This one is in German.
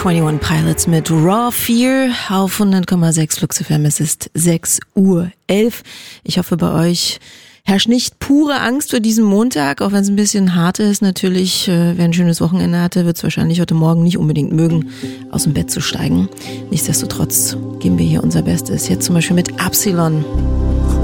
21 Pilots mit Raw Fear auf 100,6 Flux FM. Es ist 6:11 Uhr. Ich hoffe, bei euch herrscht nicht pure Angst für diesen Montag, auch wenn es ein bisschen hart ist. Natürlich, wer ein schönes Wochenende hatte, wird es wahrscheinlich heute Morgen nicht unbedingt mögen, aus dem Bett zu steigen. Nichtsdestotrotz geben wir hier unser Bestes. Jetzt zum Beispiel mit Absilon.